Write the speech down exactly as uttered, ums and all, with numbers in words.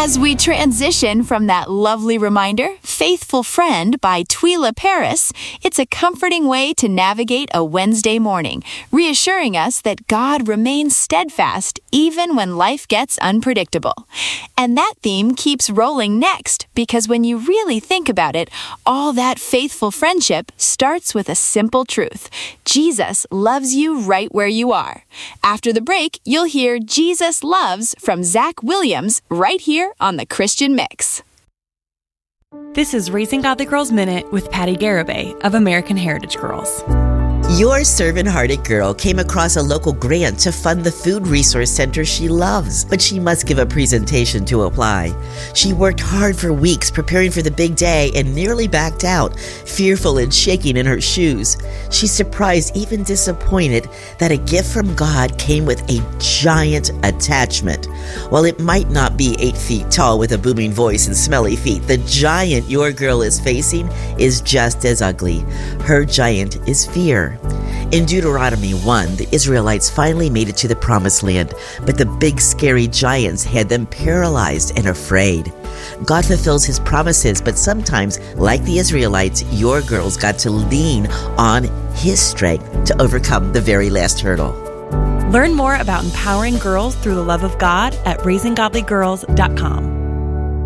As we transition from that lovely reminder, Faithful Friend by Twila Paris, it's a comforting way to navigate a Wednesday morning, reassuring us that God remains steadfast even when life gets unpredictable. And that theme keeps rolling next, because when you really think about it, all that faithful friendship starts with a simple truth. Jesus loves you right where you are. After the break, you'll hear Jesus Loves from Zach Williams right here on the Christian Mix. This is Raising Godly Girls Minute with Patty Garibay of American Heritage Girls. Your servant-hearted girl came across a local grant to fund the food resource center she loves, but she must give a presentation to apply. She worked hard for weeks preparing for the big day and nearly backed out, fearful and shaking in her shoes. She's surprised, even disappointed, that a gift from God came with a giant attachment. While it might not be eight feet tall with a booming voice and smelly feet, the giant your girl is facing is just as ugly. Her giant is fear. In Deuteronomy one, the Israelites finally made it to the Promised Land, but the big scary giants had them paralyzed and afraid. God fulfills his promises, but sometimes, like the Israelites, your girl's got to lean on his strength to overcome the very last hurdle. Learn more about empowering girls through the love of God at raising godly girls dot com.